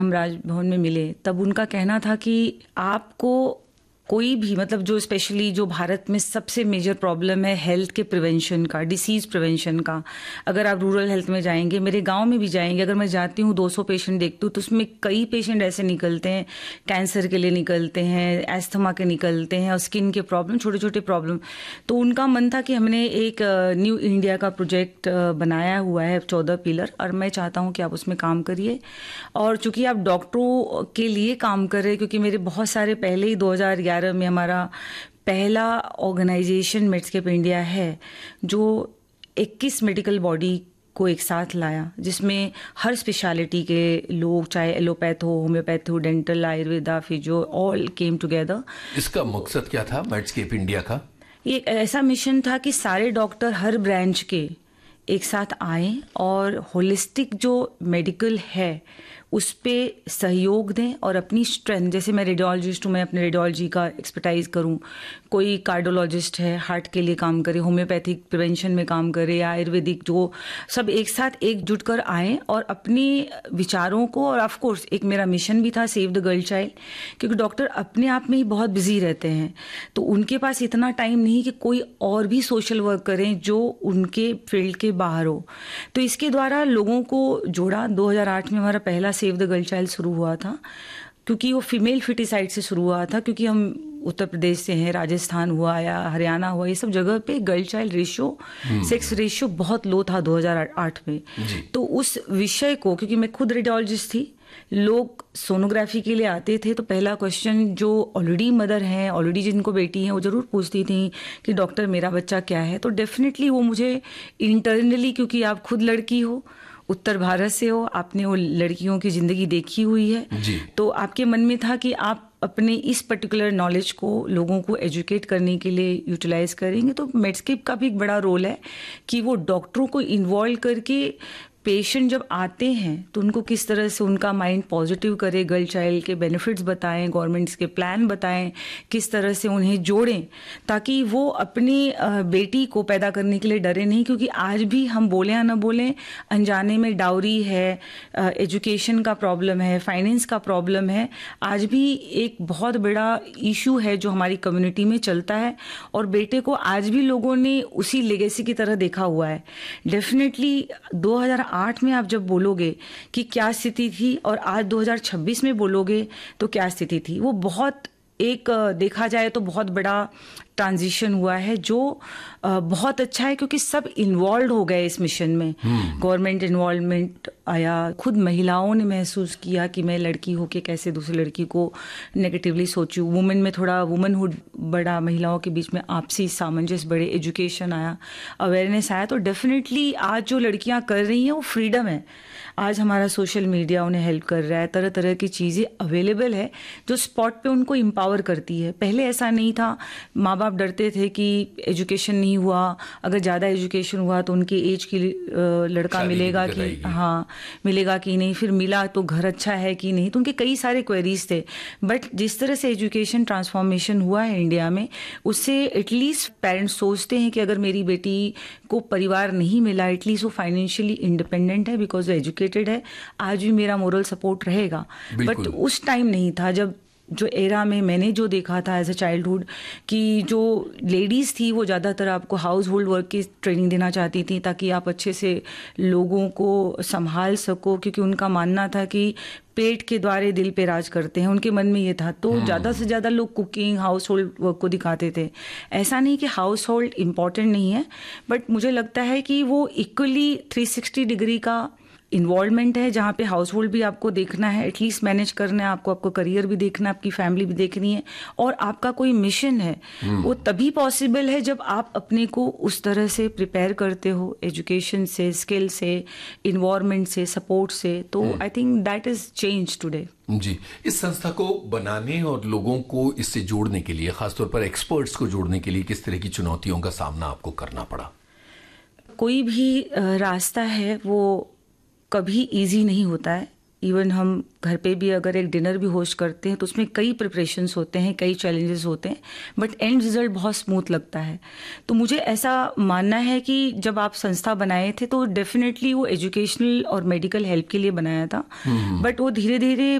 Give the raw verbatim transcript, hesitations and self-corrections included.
हम राजभवन में मिले तब उनका कहना था कि आपको कोई भी मतलब जो स्पेशली जो भारत में सबसे मेजर प्रॉब्लम है हेल्थ के प्रिवेंशन का, डिसीज़ प्रिवेंशन का, अगर आप रूरल हेल्थ में जाएंगे, मेरे गांव में भी जाएंगे, अगर मैं जाती हूँ दो सौ पेशेंट देखती हूँ तो उसमें कई पेशेंट ऐसे निकलते हैं कैंसर के लिए निकलते हैं, एस्थमा के निकलते हैं और स्किन के प्रॉब्लम, छोटे छोटे प्रॉब्लम। तो उनका मन था कि हमने एक न्यू इंडिया का प्रोजेक्ट बनाया हुआ है चौदह पिलर, और मैं चाहता हूँ कि आप उसमें काम करिए। और चूंकि आप डॉक्टरों के लिए काम कर रहे हैं, क्योंकि मेरे बहुत सारे पहले ही दो हज़ार ग्यारह में हमारा पहला ऑर्गेनाइजेशन मेड्सकेप इंडिया है जो इक्कीस मेडिकल बॉडी को एक साथ लाया, जिसमें हर स्पेशलिटी के लोग, चाहे एलोपैथ हो, होम्योपैथ हो, dental, Ayurveda, physio, all came together. इसका मकसद क्या था मेड्सकेप इंडिया का? ये एक ऐसा मिशन था कि सारे डॉक्टर हर ब्रांच के एक साथ आए और होलिस्टिक जो मेडिकल है उस पर सहयोग दें और अपनी स्ट्रेंथ, जैसे मैं रेडियोलॉजिस्ट हूँ, मैं अपने रेडियोलॉजी का एक्सपर्टाइज करूँ, कोई कार्डियोलॉजिस्ट है हार्ट के लिए काम करे, होम्योपैथिक प्रिवेंशन में काम करे, आयुर्वेदिक, जो सब एक साथ एकजुट कर आए और अपने विचारों को, और ऑफ कोर्स एक मेरा मिशन भी था सेव द गर्ल चाइल्ड, क्योंकि डॉक्टर अपने आप में ही बहुत बिजी रहते हैं तो उनके पास इतना टाइम नहीं कि कोई और भी सोशल वर्क करें जो उनके फील्ड के बाहर हो। तो इसके द्वारा लोगों को जोड़ा। दो हज़ार आठ में हमारा पहला सेव द गर्ल चाइल्ड शुरू हुआ था, क्योंकि वो फीमेल फिटिसाइड से शुरू हुआ था, क्योंकि हम उत्तर प्रदेश से हैं, राजस्थान हुआ या हरियाणा हुआ, ये सब जगह पे girl child ratio, sex ratio बहुत लो था दो हज़ार आठ में। तो उस विषय को, क्योंकि मैं खुद रेडियोलॉजिस्ट थी, लोग सोनोग्राफी के लिए आते थे तो पहला क्वेश्चन जो ऑलरेडी मदर हैं, ऑलरेडी जिनको बेटी हैं, वो जरूर पूछती थी कि डॉक्टर मेरा बच्चा क्या है। तो डेफिनेटली वो मुझे इंटरनली, क्योंकि आप खुद लड़की हो, उत्तर भारत से हो, आपने वो लड़कियों की जिंदगी देखी हुई है, तो आपके मन में था कि आप अपने इस पर्टिकुलर नॉलेज को लोगों को एजुकेट करने के लिए यूटिलाइज करेंगे। तो मेड्सकेप का भी एक बड़ा रोल है कि वो डॉक्टरों को इन्वॉल्व करके पेशेंट जब आते हैं तो उनको किस तरह से उनका माइंड पॉजिटिव करे, गर्ल चाइल्ड के बेनिफिट्स बताएं, गवर्नमेंट्स के प्लान बताएं, किस तरह से उन्हें जोड़ें ताकि वो अपनी बेटी को पैदा करने के लिए डरे नहीं। क्योंकि आज भी हम बोले या ना बोलें, अनजाने में डाउरी है, एजुकेशन का प्रॉब्लम है, फाइनेंस का प्रॉब्लम है, आज भी एक बहुत बड़ा इशू है जो हमारी कम्युनिटी में चलता है, और बेटे को आज भी लोगों ने उसी लेगेसी की तरह देखा हुआ है। डेफिनेटली दो हज़ार आठ में आप जब बोलोगे कि क्या स्थिति थी और आज दो हज़ार छब्बीस में बोलोगे तो क्या स्थिति थी, वो बहुत एक देखा जाए तो बहुत बड़ा ट्रांजिशन हुआ है, जो बहुत अच्छा है क्योंकि सब इन्वॉल्व हो गए इस मिशन में। गवर्नमेंट इन्वॉल्वमेंट आया, खुद महिलाओं ने महसूस किया कि मैं लड़की होके कैसे दूसरी लड़की को नेगेटिवली सोचूं, वुमेन में थोड़ा वुमनहुड बढ़ा, महिलाओं के बीच में आपसी सामंजस्य बढ़े, एजुकेशन आया, अवेयरनेस आया। तो डेफिनेटली आज जो लड़कियां कर रही हैं वो फ्रीडम है। आज हमारा सोशल मीडिया उन्हें हेल्प कर रहा है, तरह तरह की चीज़ें अवेलेबल है जो स्पॉट पे उनको एम्पावर करती है। पहले ऐसा नहीं था, माँ बाप डरते थे कि एजुकेशन नहीं हुआ, अगर ज़्यादा एजुकेशन हुआ तो उनकी एज की लड़का मिलेगा कि हाँ मिलेगा कि नहीं, फिर मिला तो घर अच्छा है कि नहीं, तो उनके कई सारे क्वेरीज थे। बट जिस तरह से एजुकेशन ट्रांसफॉर्मेशन हुआ है इंडिया में, उससे एटलीस्ट पेरेंट्स सोचते हैं कि अगर मेरी बेटी को परिवार नहीं मिला, एटलीस्ट वो फाइनेंशियली इंडिपेंडेंट है बिकॉज वो एजुकेटेड है, आज भी मेरा मोरल सपोर्ट रहेगा। बट उस टाइम नहीं था, जब जो एरा में मैंने जो देखा था एज ए चाइल्डहुड कि जो लेडीज़ थी वो ज़्यादातर आपको हाउस होल्ड वर्क की ट्रेनिंग देना चाहती थी ताकि आप अच्छे से लोगों को संभाल सको, क्योंकि उनका मानना था कि पेट के द्वारे दिल पे राज करते हैं, उनके मन में ये था। तो ज़्यादा से ज़्यादा लोग कुकिंग, हाउस होल्ड वर्क को दिखाते थे। ऐसा नहीं कि हाउस होल्ड इम्पॉर्टेंट नहीं है, बट मुझे लगता है कि वो इक्वली थ्री सिक्सटी डिग्री का इन्वॉल्वमेंट है, जहाँ पे हाउस होल्ड भी आपको देखना है, एटलीस्ट मैनेज करना है आपको, आपको करियर भी देखना है, आपकी फैमिली भी देखनी है, और आपका कोई मिशन है। वो तभी पॉसिबल है जब आप अपने को उस तरह से प्रिपेयर करते हो, एजुकेशन से, स्किल से, इन्वायरमेंट से, सपोर्ट से। तो I think that is change today. जी, इस संस्था को बनाने और लोगों को इससे जोड़ने के लिए, खासतौर पर एक्सपर्ट्स को जोड़ने के लिए, किस तरह की चुनौतियों का सामना आपको करना पड़ा? कोई भी रास्ता है वो कभी इजी नहीं होता है, इवन हम घर पे भी अगर एक डिनर भी होस्ट करते हैं तो उसमें कई प्रिपरेशंस होते हैं, कई चैलेंजेस होते हैं, बट एंड रिजल्ट बहुत स्मूथ लगता है। तो मुझे ऐसा मानना है कि जब आप संस्था बनाए थे तो डेफिनेटली वो एजुकेशनल और मेडिकल हेल्प के लिए बनाया था, बट वो धीरे धीरे